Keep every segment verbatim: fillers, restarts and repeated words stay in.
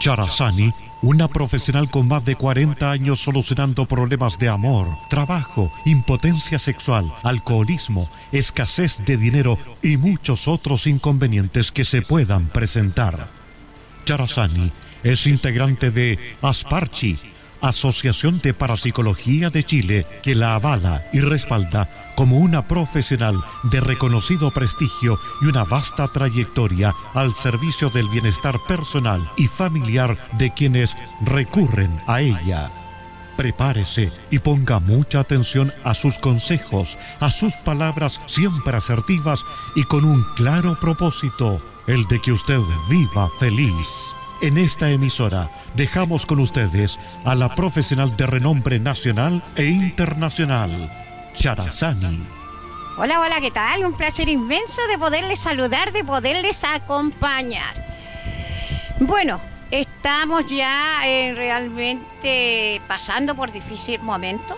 Charazani, una profesional con más de cuarenta años solucionando problemas de amor, trabajo, impotencia sexual, alcoholismo, escasez de dinero y muchos otros inconvenientes que se puedan presentar. Charazani es integrante de Asparchi, Asociación de Parapsicología de Chile, que la avala y respalda como una profesional de reconocido prestigio y una vasta trayectoria al servicio del bienestar personal y familiar de quienes recurren a ella. Prepárese y ponga mucha atención a sus consejos, a sus palabras siempre asertivas y con un claro propósito, el de que usted viva feliz. En esta emisora dejamos con ustedes a la profesional de renombre nacional e internacional, Charazani. Hola, hola, ¿qué tal? Un placer inmenso de poderles saludar, de poderles acompañar. Bueno, estamos ya eh, realmente pasando por difícil momento.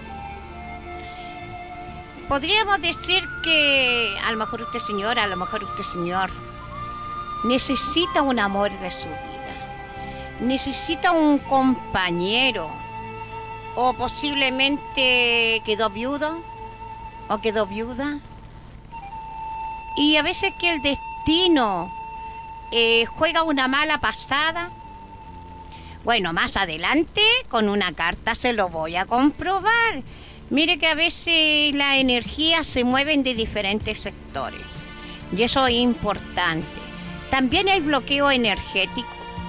Podríamos decir que a lo mejor usted, señora, a lo mejor usted, señor, necesita un amor de su vida. Necesita un compañero, o posiblemente quedó viudo o quedó viuda, y a veces que el destino eh, juega una mala pasada. Bueno, más adelante con una carta se lo voy a comprobar. Mire que a veces las energías se mueven de diferentes sectores y eso es importante. También hay bloqueo energético.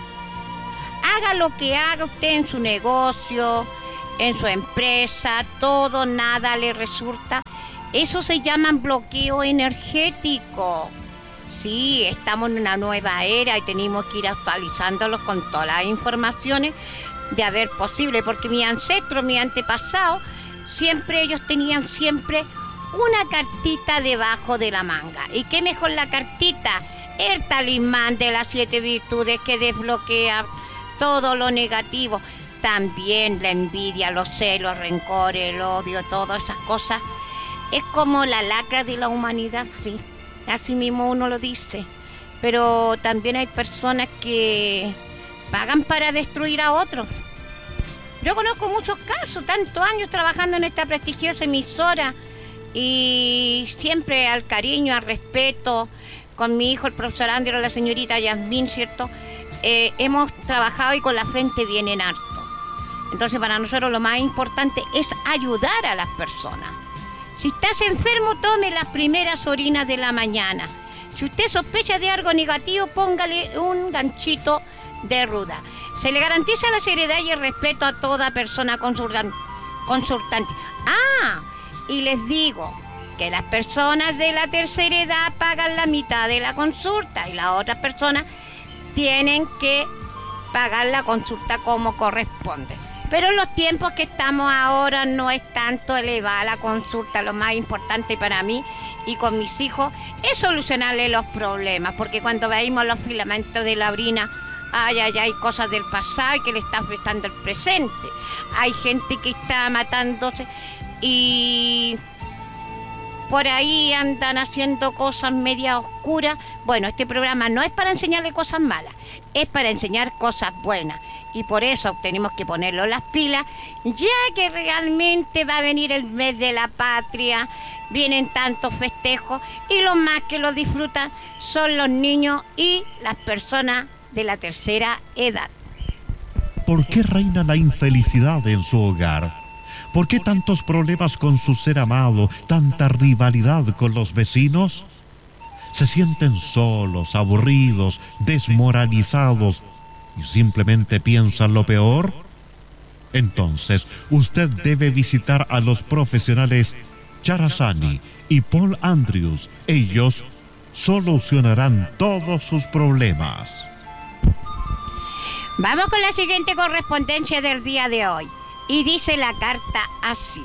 Haga lo que haga usted en su negocio, en su empresa, todo, nada le resulta. Eso se llama bloqueo energético. Sí, estamos en una nueva era y tenemos que ir actualizándolos con todas las informaciones de haber posible, porque mi ancestro, mi antepasado, siempre ellos tenían siempre una cartita debajo de la manga. ¿Y qué mejor la cartita? El talismán de las siete virtudes que desbloquea todo lo negativo, también la envidia, los celos, el rencor, el odio, todas esas cosas. Es como la lacra de la humanidad, sí, así mismo uno lo dice. Pero también hay personas que pagan para destruir a otros. Yo conozco muchos casos, tantos años trabajando en esta prestigiosa emisora y siempre al cariño, al respeto, con mi hijo, el profesor Andrés, la señorita Yasmín, ¿cierto? Eh, hemos trabajado y con la frente bien en alto. Entonces para nosotros lo más importante es ayudar a las personas. Si estás enfermo, tome las primeras orinas de la mañana. Si usted sospecha de algo negativo, póngale un ganchito de ruda. Se le garantiza la seriedad y el respeto a toda persona consultan- consultante. Ah, y les digo que las personas de la tercera edad pagan la mitad de la consulta y las otras personas tienen que pagar la consulta como corresponde. Pero en los tiempos que estamos ahora no es tanto elevar la consulta. Lo más importante para mí y con mis hijos es solucionarle los problemas, porque cuando veamos los filamentos de la orina, ay, ay, hay cosas del pasado y que le está afectando el presente. Hay gente que está matándose y por ahí andan haciendo cosas media oscuras. Bueno, este programa no es para enseñarle cosas malas, es para enseñar cosas buenas. Y por eso tenemos que ponerlo las pilas, ya que realmente va a venir el mes de la patria, vienen tantos festejos y los más que lo disfrutan son los niños y las personas de la tercera edad. ¿Por qué reina la infelicidad en su hogar? ¿Por qué tantos problemas con su ser amado, tanta rivalidad con los vecinos? ¿Se sienten solos, aburridos, desmoralizados y simplemente piensan lo peor? Entonces, usted debe visitar a los profesionales Charazani y Paul Andrews. Ellos solucionarán todos sus problemas. Vamos con la siguiente correspondencia del día de hoy. Y dice la carta así.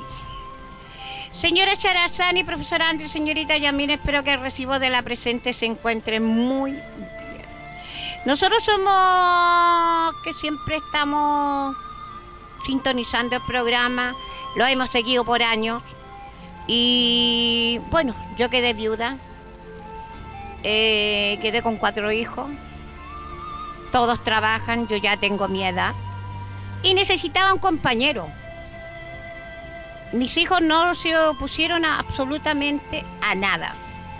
Señora Charazani, profesor Andrés, señorita Yamín, espero que el recibo de la presente se encuentre muy bien. Nosotros somos que siempre estamos sintonizando el programa, lo hemos seguido por años. Y bueno, yo quedé viuda, eh, quedé con cuatro hijos. todos trabajan, yo ya tengo mi edad, y necesitaba un compañero. Mis hijos no se opusieron a absolutamente a nada.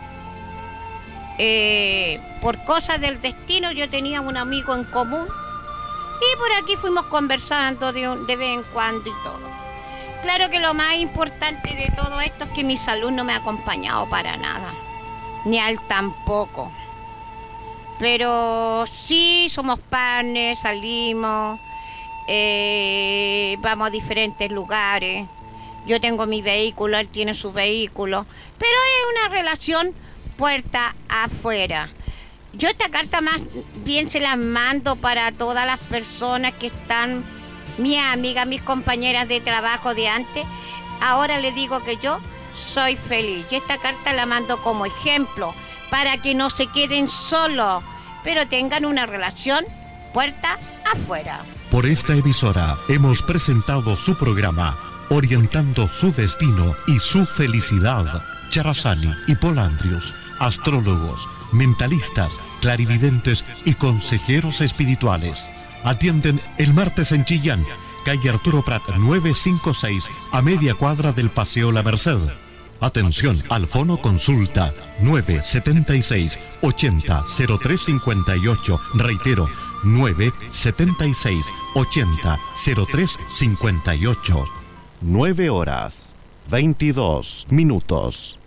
Eh, por cosas del destino yo tenía un amigo en común y por aquí fuimos conversando de, un, de vez en cuando y todo. Claro que lo más importante de todo esto es que mi salud no me ha acompañado para nada, ni a él tampoco. Pero sí somos partners, salimos, eh, vamos a diferentes lugares. Yo tengo mi vehículo, él tiene su vehículo, pero es una relación puerta afuera. Yo esta carta más bien se la mando para todas las personas que están, mis amigas, mis compañeras de trabajo de antes. Ahora les digo que yo soy feliz. Y esta carta la mando como ejemplo para que no se queden solos, pero tengan una relación puerta afuera. Por esta emisora hemos presentado su programa Orientando su destino y su felicidad. Charazani y Polandrius, astrólogos, mentalistas, clarividentes y consejeros espirituales. Atienden el martes en Chillán, calle Arturo Prat novecientos cincuenta y seis, a media cuadra del Paseo La Merced. Atención, al fono consulta nueve siete seis, ochenta, cero tres cincuenta y ocho. Reitero, nueve siete seis, ochenta, cero tres cincuenta y ocho. nueve horas, veintidós minutos.